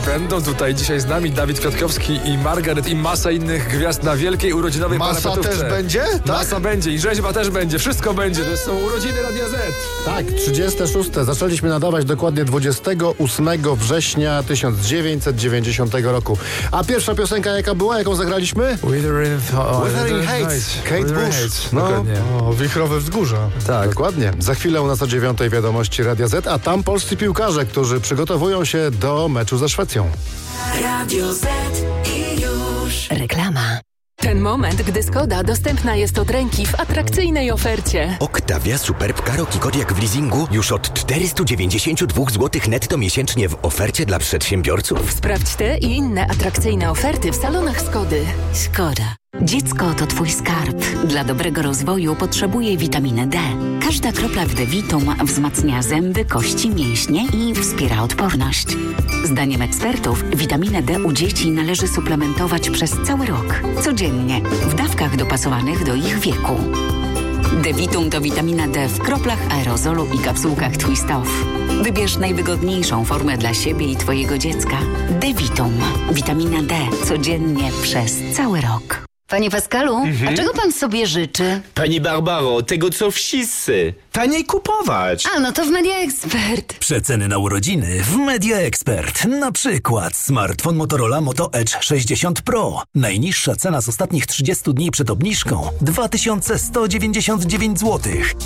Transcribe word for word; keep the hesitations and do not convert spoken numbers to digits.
Będą tutaj dzisiaj z nami Dawid Kwiatkowski i Margaret i masa innych gwiazd na wielkiej urodzinowej Masa parapetówce. też będzie? Tak? Masa będzie i rzeźba też będzie. Wszystko będzie. To są urodziny Radia Z. Tak, trzydzieste szóste. Zaczęliśmy nadawać dokładnie dwudziestego ósmego września tysiąc dziewięćset dziewięćdziesiątego roku. A pierwsza piosenka jaka była, jaką zagraliśmy? Wuthering Wuthering Heights. Kate Bush. No, dokładnie. O, wichrowe wzgórza. Tak. Dokładnie. Za chwilę u nas o dziewiątej wiadomości Radia Z, a tam polscy piłkarze, którzy przygotowują się do meczu ze Szwecją. Radio Z i już. Reklama. Ten moment, gdy Skoda dostępna jest od ręki w atrakcyjnej ofercie. Octavia Superb Karoq i Kodiaq w leasingu już od czterysta dziewięćdziesiąt dwa złotych netto miesięcznie w ofercie dla przedsiębiorców. Sprawdź te i inne atrakcyjne oferty w salonach Skody. Skoda. Dziecko to twój skarb. Dla dobrego rozwoju potrzebuje witaminy D. Każda kropla w Devitum wzmacnia zęby, kości, mięśnie i wspiera odporność. Zdaniem ekspertów witaminę D u dzieci należy suplementować przez cały rok. Codziennie, w dawkach dopasowanych do ich wieku. Devitum to witamina D w kroplach aerozolu i kapsułkach Twist Off. Wybierz najwygodniejszą formę dla siebie i twojego dziecka. Devitum. Witamina D. Codziennie przez cały rok. Panie Pascalu, Mhm. a czego pan sobie życzy? Pani Barbaro, tego co wszyscy. Taniej kupować. A, no to w Media Expert. Przeceny na urodziny w Media Expert. Na przykład smartfon Motorola Moto Edge sześćdziesiąt Pro. Najniższa cena z ostatnich trzydziestu dni przed obniżką dwa tysiące sto dziewięćdziesiąt dziewięć złotych.